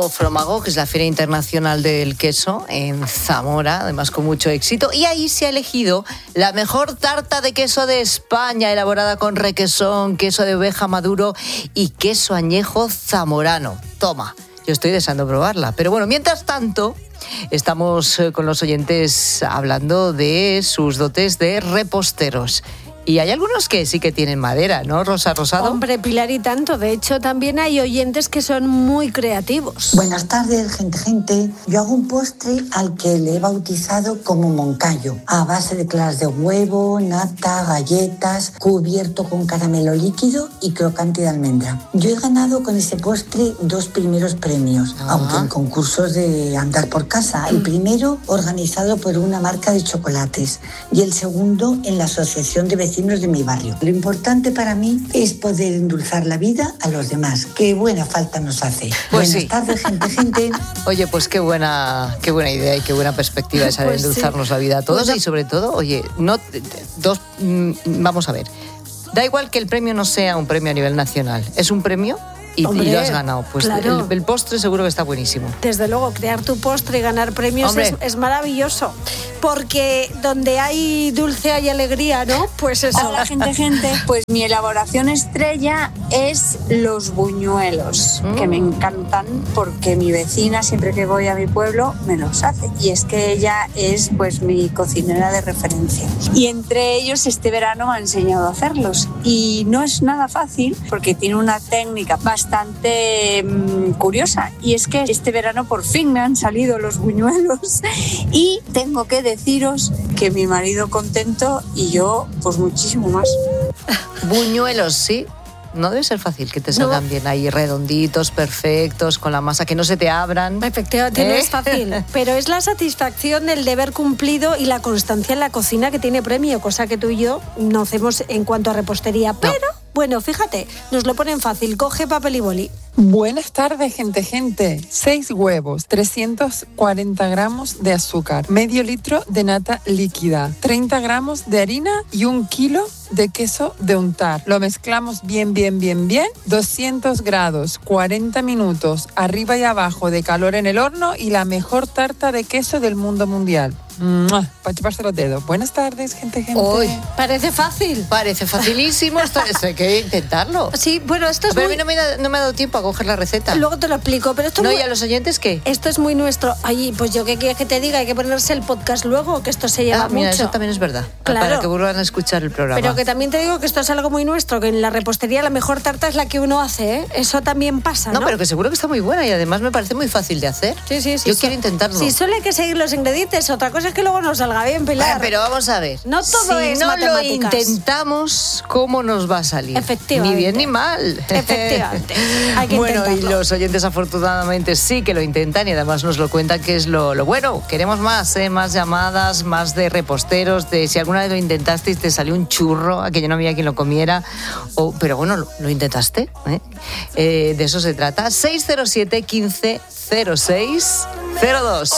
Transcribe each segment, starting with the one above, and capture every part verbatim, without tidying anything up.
estado Fromago, que es la Feria Internacional del Queso, en Zamora, además con mucho éxito. Y ahí se ha elegido la mejor tarta de queso de España, elaborada con requesón, queso de oveja maduro y queso añejo zamorano. Toma, yo estoy deseando probarla. Pero bueno, mientras tanto, estamos con los oyentes hablando de sus dotes de reposteros. Y hay algunos que sí que tienen madera, ¿no, Rosa Rosado? Hombre, Pilar, y tanto. De hecho, también hay oyentes que son muy creativos. Buenas tardes, gente, gente. Yo hago un postre al que le he bautizado como Moncayo, a base de claras de huevo, nata, galletas, cubierto con caramelo líquido y crocante de almendra. Yo he ganado con ese postre dos primeros premios, ah. aunque en concursos de andar por casa. El primero organizado por una marca de chocolates y el segundo en la Asociación de Vecinos de mi barrio. Lo importante para mí es poder endulzar la vida a los demás. Qué buena falta nos hace. Pues Buenas sí. tardes, gente, gente. Oye, pues qué buena, qué buena idea y qué buena perspectiva esa de Pues endulzarnos sí. la vida a todos. Pues y sobre todo, oye, no dos mm, vamos a ver. Da igual que el premio no sea un premio a nivel nacional. Es un premio y, Hombre, y lo has ganado. Pues claro. el, el postre seguro que está buenísimo. Desde luego, crear tu postre y ganar premios es, es maravilloso. Porque donde hay dulce hay alegría, ¿no? Pues eso. Hola, gente, gente. Pues mi elaboración estrella es los buñuelos, mm. que me encantan porque mi vecina, siempre que voy a mi pueblo, me los hace. Y es que ella es, pues, mi cocinera de referencia. Y entre ellos, este verano me ha enseñado a hacerlos. Y no es nada fácil porque tiene una técnica bastante mmm, curiosa. Y es que este verano por fin me han salido los buñuelos. Y tengo que deciros que mi marido contento y yo pues muchísimo más. Buñuelos, sí. No debe ser fácil que te salgan no. bien ahí redonditos, perfectos, con la masa, que no se te abran. Efectivamente, ¿Eh? no es fácil, pero es la satisfacción del deber cumplido y la constancia en la cocina que tiene premio, cosa que tú y yo no hacemos en cuanto a repostería, pero... No. Bueno, fíjate, nos lo ponen fácil. Coge papel y boli. Buenas tardes, gente, gente. Seis huevos, trescientos cuarenta gramos de azúcar, medio litro de nata líquida, treinta gramos de harina y un kilo de queso de untar. Lo mezclamos bien, bien, bien, bien. doscientos grados, cuarenta minutos, arriba y abajo de calor en el horno y la mejor tarta de queso del mundo mundial. Para chuparse los dedos. Buenas tardes, gente, gente. Uy, parece fácil. Parece facilísimo. Esto, esto hay que intentarlo. Sí, bueno, esto es Pero muy... a mí no me, da, no me ha dado tiempo a coger la receta. Luego te lo explico, pero esto... No, muy... ¿y a los oyentes qué? Esto es muy nuestro. Ay, pues yo qué quieres que te diga, hay que ponerse el podcast luego, que esto se lleva ah, mira, mucho. Eso también es verdad. Claro. Para que vuelvan a escuchar el programa. Pero que también te digo que esto es algo muy nuestro, que en la repostería la mejor tarta es la que uno hace, ¿eh? Eso también pasa, ¿no? No, pero que seguro que está muy buena y además me parece muy fácil de hacer. Sí, sí, sí. Yo so... quiero intentarlo. Sí, solo hay que seguir los ingredientes. Otra cosa es que luego nos salga bien, Pilar. Ah, pero vamos a ver. No todo si es no matemáticas. Si no lo intentamos, ¿cómo nos va a salir? Efectivamente. Ni bien ni mal. Efectivamente. Hay que bueno, intentarlo. y los oyentes afortunadamente sí que lo intentan y además nos lo cuentan, que es lo, lo bueno. Queremos más, ¿eh? Más llamadas, más de reposteros, de si alguna vez lo intentaste y te salió un churro, a que yo no había quien lo comiera. O, pero bueno, lo, lo intentaste. ¿eh? Eh, de eso se trata. seis cero siete, quince, cero seis, cero dos.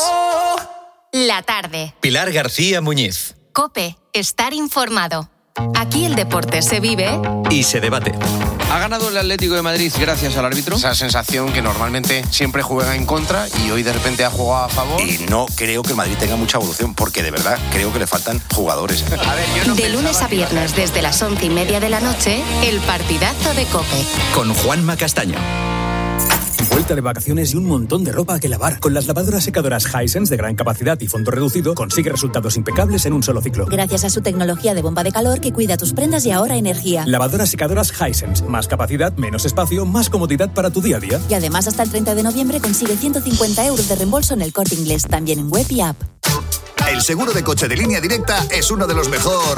La tarde. Pilar García Muñiz. COPE. Estar informado. Aquí el deporte se vive y se debate. ¿Ha ganado el Atlético de Madrid gracias al árbitro? Esa sensación que normalmente siempre juega en contra y hoy de repente ha jugado a favor. Y no creo que el Madrid tenga mucha evolución, porque de verdad creo que le faltan jugadores. A ver, yo no de lunes a viernes desde las once y media de la noche, el partidazo de COPE. Con Juanma Castaño. Vuelta de vacaciones y un montón de ropa que lavar. Con las lavadoras secadoras Hisense de gran capacidad y fondo reducido, consigue resultados impecables en un solo ciclo. Gracias a su tecnología de bomba de calor que cuida tus prendas y ahorra energía. Lavadoras secadoras Hisense. Más capacidad, menos espacio, más comodidad para tu día a día. Y además hasta el treinta de noviembre consigue ciento cincuenta euros de reembolso en el Corte Inglés, también en web y app. El seguro de coche de Línea Directa es uno de los mejor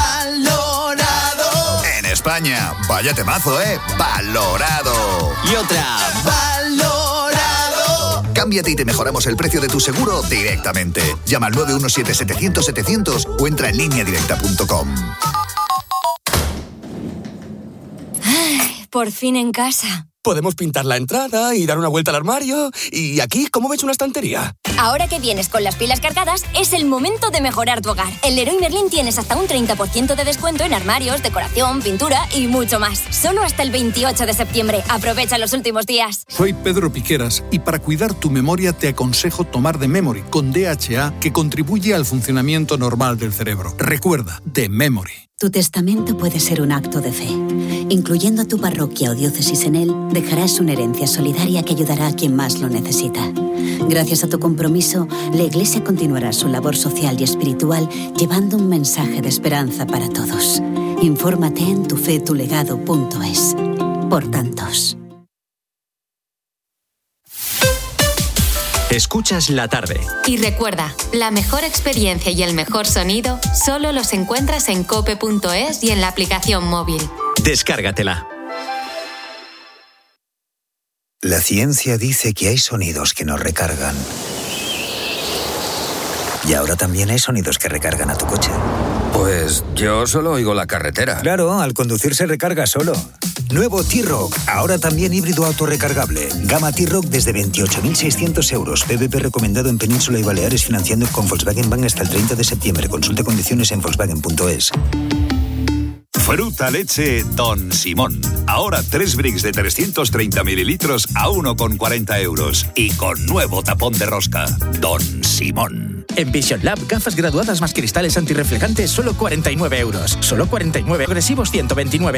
valorado en España. Vaya temazo, ¿eh? Valorado. Y otra. Valorado. Cámbiate y te mejoramos el precio de tu seguro directamente. Llama al nueve uno siete, setecientos, setecientos o entra en línea directa punto com. Ay, por fin en casa. Podemos pintar la entrada y dar una vuelta al armario. ¿Y aquí cómo ves una estantería? Ahora que vienes con las pilas cargadas, es el momento de mejorar tu hogar. En Leroy Merlin tienes hasta un treinta por ciento de descuento en armarios, decoración, pintura y mucho más. Solo hasta el veintiocho de septiembre. Aprovecha los últimos días. Soy Pedro Piqueras y para cuidar tu memoria te aconsejo tomar The Memory con D H A, que contribuye al funcionamiento normal del cerebro. Recuerda, The Memory. Tu testamento puede ser un acto de fe. Incluyendo a tu parroquia o diócesis en él, dejarás una herencia solidaria que ayudará a quien más lo necesita. Gracias a tu compromiso, la Iglesia continuará su labor social y espiritual llevando un mensaje de esperanza para todos. Infórmate en tufetulegado punto es. Por tantos. Escuchas la tarde. Y recuerda, la mejor experiencia y el mejor sonido solo los encuentras en cope punto es y en la aplicación móvil. Descárgatela. La ciencia dice que hay sonidos que nos recargan. Y ahora también hay sonidos que recargan a tu coche. Pues yo solo oigo la carretera. Claro, al conducir se recarga solo. Nuevo T-Rock, ahora también híbrido autorrecargable. Gama T-Rock desde veintiocho mil seiscientos euros. P V P recomendado en Península y Baleares, financiando con Volkswagen Bank hasta el treinta de septiembre. Consulte condiciones en volkswagen punto es. Fruta leche Don Simón. Ahora tres bricks de trescientos treinta mililitros a uno con cuarenta euros. Y con nuevo tapón de rosca. Don Simón. En Vision Lab, gafas graduadas más cristales antirreflejantes, solo cuarenta y nueve euros. Solo cuarenta y nueve. Agresivos ciento veintinueve.